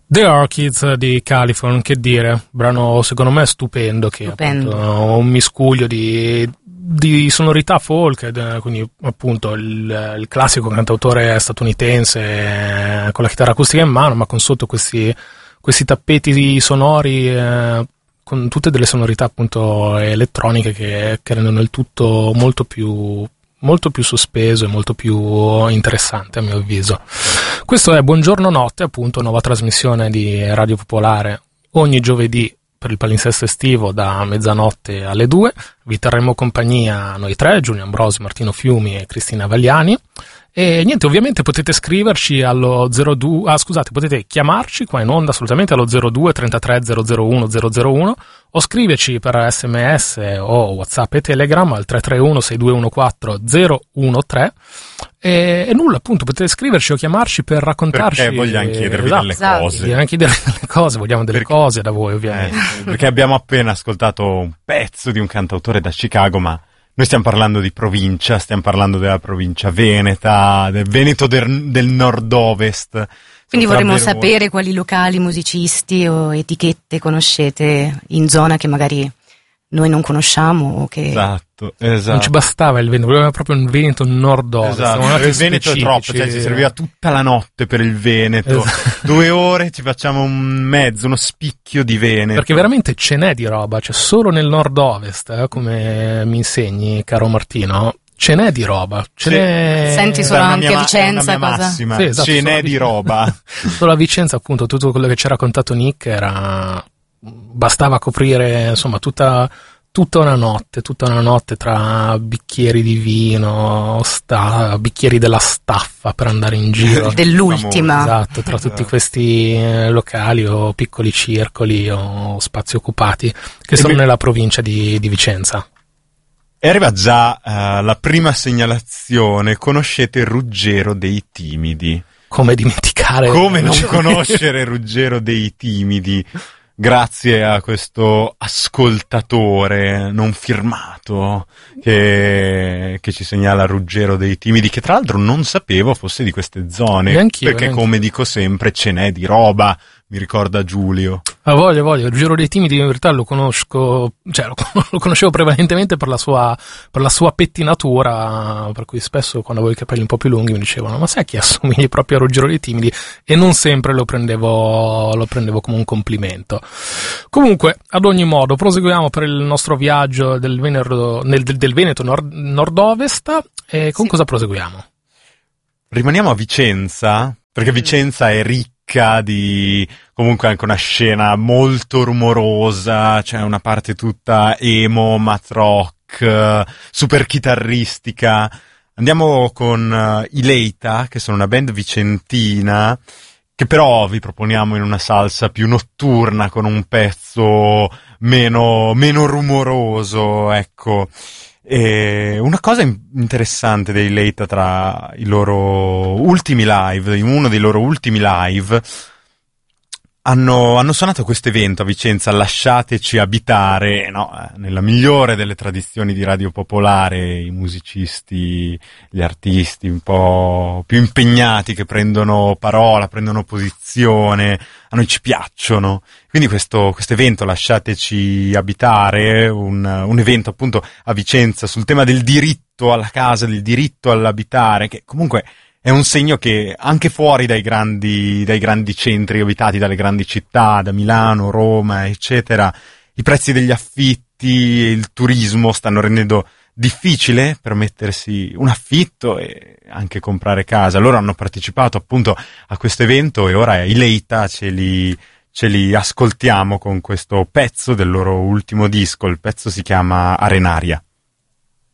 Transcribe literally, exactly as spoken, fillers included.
The Orchids di California, che dire, brano secondo me stupendo, che Stupendo. appunto un miscuglio di, di sonorità folk, quindi appunto il, il classico cantautore statunitense eh, con la chitarra acustica in mano, ma con sotto questi, questi tappeti sonori eh, con tutte delle sonorità appunto elettroniche che, che rendono il tutto molto più molto più sospeso e molto più interessante a mio avviso. Questo è Buongiorno Notte, appunto, nuova trasmissione di Radio Popolare ogni giovedì per il palinsesto estivo da mezzanotte alle due. Vi terremo compagnia noi tre, Giulio Ambrosi, Martino Fiumi e Cristina Vagliani. E niente, ovviamente potete scriverci allo zero due, ah scusate, potete chiamarci qua in onda assolutamente allo zero due trentatré zero zero uno zero zero uno o scriverci per sms o WhatsApp e Telegram al tre tre uno sei due uno quattro zero uno tre e, e nulla, appunto, potete scriverci o chiamarci per raccontarci. Perché vogliamo chiedervi esatto, delle esatto, cose. Vogliamo chiedervi delle cose, vogliamo delle perché, cose da voi ovviamente. Eh, perché abbiamo appena ascoltato un pezzo di un cantautore da Chicago, ma noi stiamo parlando di provincia, stiamo parlando della provincia veneta, del Veneto del, del nord-ovest. Quindi vorremmo Davvero sapere molto. quali locali, musicisti o etichette conoscete in zona che magari noi non conosciamo o che... Esatto, esatto. Non ci bastava il Veneto, volevamo proprio un Veneto nord-ovest. Esatto, il Veneto è troppo, cioè ci serviva tutta la notte per il Veneto, esatto. Due ore ci facciamo un mezzo, uno spicchio di Veneto. Perché veramente ce n'è di roba, cioè solo nel nord-ovest, eh, come mi insegni, caro Martino, ce n'è di roba. Ce sì. n'è... Senti solo È anche mia, a Vicenza, è una mia cosa? massima. Sì, esatto, ce n'è a di roba. Solo a Vicenza, appunto, tutto quello che ci ha raccontato Nick era... bastava coprire, insomma, tutta... tutta una notte, tutta una notte tra bicchieri di vino, sta, bicchieri della staffa per andare in giro. Dell'ultima. Esatto, tra tutti questi eh, locali o piccoli circoli o spazi occupati che E sono mi... nella provincia di, di Vicenza. E arriva già uh, la prima segnalazione, conoscete Ruggero dei Timidi? Come dimenticare? Come non conoscere Ruggero dei Timidi? Grazie a questo ascoltatore non firmato che, che ci segnala Ruggero dei Timidi, che tra l'altro non sapevo fosse di queste zone, neanch'io, perché neanch'io. Come dico sempre ce n'è di roba, mi ricorda Giulio. Ah, voglio, voglio. Ruggero dei Timidi in realtà lo conosco, cioè lo, lo conoscevo prevalentemente per la sua per la sua pettinatura, per cui spesso quando avevo i capelli un po' più lunghi mi dicevano ma sai chi assomigli proprio a Ruggero dei Timidi, e non sempre lo prendevo lo prendevo come un complimento. Comunque, ad ogni modo, proseguiamo per il nostro viaggio del Veneto, nel, del, del Veneto nord, nord-ovest, e con sì. cosa proseguiamo? Rimaniamo a Vicenza, perché Vicenza è ricca di comunque anche una scena molto rumorosa, c'è una parte tutta emo, math rock, super chitarristica. Andiamo con uh, i Leita, che sono una band vicentina, che però vi proponiamo in una salsa più notturna, con un pezzo meno, meno rumoroso, ecco. E una cosa interessante dei Leita, tra i loro ultimi live, in uno dei loro ultimi live, hanno, hanno suonato questo evento a Vicenza, Lasciateci abitare, no? Nella migliore delle tradizioni di Radio Popolare, i musicisti, gli artisti un po' più impegnati che prendono parola, prendono posizione, a noi ci piacciono. Quindi questo, questo evento, Lasciateci abitare, un, un evento appunto a Vicenza sul tema del diritto alla casa, del diritto all'abitare, che comunque è un segno che anche fuori dai grandi, dai grandi centri abitati, dalle grandi città, da Milano, Roma, eccetera, i prezzi degli affitti, il turismo stanno rendendo difficile permettersi un affitto e anche comprare casa. Loro hanno partecipato appunto a questo evento e ora i Leita ce li, ce li ascoltiamo con questo pezzo del loro ultimo disco. Il pezzo si chiama Arenaria.